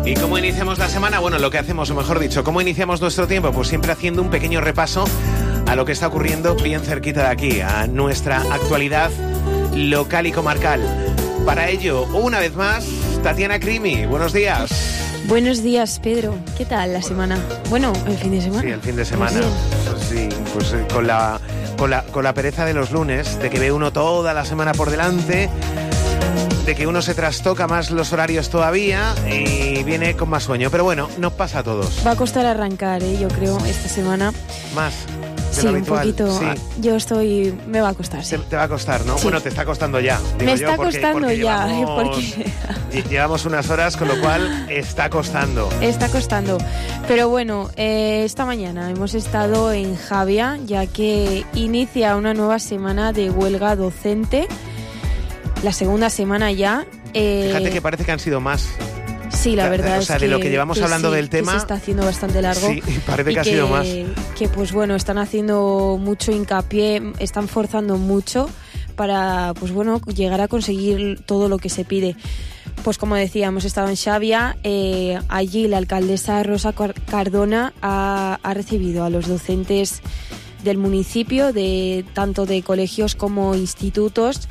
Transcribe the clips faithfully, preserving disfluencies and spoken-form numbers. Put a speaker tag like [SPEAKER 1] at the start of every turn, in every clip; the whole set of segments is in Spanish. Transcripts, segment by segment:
[SPEAKER 1] ¿Y cómo iniciamos la semana? Bueno, lo que hacemos, o mejor dicho, ¿cómo iniciamos nuestro tiempo? Pues siempre haciendo un pequeño repaso a lo que está ocurriendo bien cerquita de aquí, a nuestra actualidad local y comarcal. Para ello, una vez más, Tatiana Crimi, buenos días.
[SPEAKER 2] Buenos días, Pedro. ¿Qué tal la semana? Bueno, el fin de semana.
[SPEAKER 1] Sí, el fin de semana. Pues sí, pues eh, con la, con la, con la pereza de los lunes, de que ve uno toda la semana por delante, de que uno se trastoca más los horarios todavía y viene con más sueño. Pero bueno, nos pasa a todos.
[SPEAKER 2] Va a costar arrancar, ¿eh? Yo creo, esta semana.
[SPEAKER 1] Más.
[SPEAKER 2] Sí, un poquito.
[SPEAKER 1] Sí.
[SPEAKER 2] Yo estoy... Me va a costar, sí.
[SPEAKER 1] Te, te va a costar, ¿no?
[SPEAKER 2] Sí.
[SPEAKER 1] Bueno, te está costando ya. Digo
[SPEAKER 2] Me
[SPEAKER 1] yo,
[SPEAKER 2] está
[SPEAKER 1] porque,
[SPEAKER 2] costando
[SPEAKER 1] porque
[SPEAKER 2] ya.
[SPEAKER 1] Llevamos,
[SPEAKER 2] Porque...
[SPEAKER 1] llevamos unas horas, con lo cual está costando.
[SPEAKER 2] Está costando. Pero bueno, eh, esta mañana hemos estado en Javia, ya que inicia una nueva semana de huelga docente. La segunda semana ya. Eh...
[SPEAKER 1] Fíjate que parece que han sido más.
[SPEAKER 2] Sí, la verdad
[SPEAKER 1] o sea,
[SPEAKER 2] es
[SPEAKER 1] de
[SPEAKER 2] que,
[SPEAKER 1] lo que llevamos
[SPEAKER 2] que
[SPEAKER 1] hablando
[SPEAKER 2] sí,
[SPEAKER 1] del tema,
[SPEAKER 2] que se está haciendo bastante largo.
[SPEAKER 1] Sí, parece que ha
[SPEAKER 2] que,
[SPEAKER 1] sido más.
[SPEAKER 2] Que pues bueno, están haciendo mucho hincapié, están forzando mucho para pues bueno, llegar a conseguir todo lo que se pide. Pues como decía, hemos estado en Xavia, eh, allí la alcaldesa Rosa Cardona ha, ha recibido a los docentes del municipio, de tanto de colegios como institutos.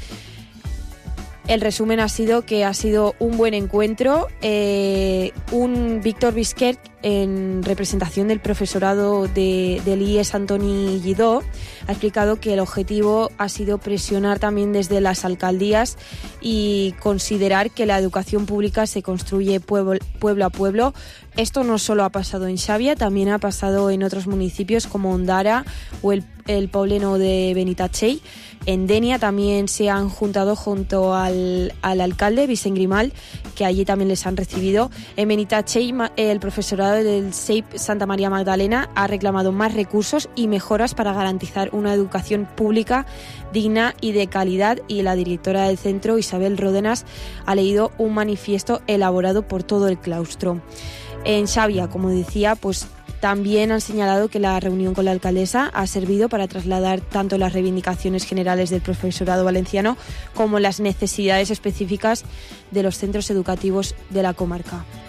[SPEAKER 2] El resumen ha sido que ha sido un buen encuentro. Eh, un Víctor Bisquet, en representación del profesorado de, del I E S Antoni Lledó, ha explicado que el objetivo ha sido presionar también desde las alcaldías y considerar que la educación pública se construye pueblo, pueblo a pueblo. Esto no solo ha pasado en Xavia, también ha pasado en otros municipios como Ondara o el, el pobleno de Benitatxell. En Denia también se han juntado junto al, al alcalde, Vicent Grimal, que allí también les han recibido. En Benitatxell, el profesorado del S E I P Santa María Magdalena ha reclamado más recursos y mejoras para garantizar una educación pública digna y de calidad, y la directora del centro, Isabel Ródenas, ha leído un manifiesto elaborado por todo el claustro. En Xavia, como decía, pues también han señalado que la reunión con la alcaldesa ha servido para trasladar tanto las reivindicaciones generales del profesorado valenciano como las necesidades específicas de los centros educativos de la comarca.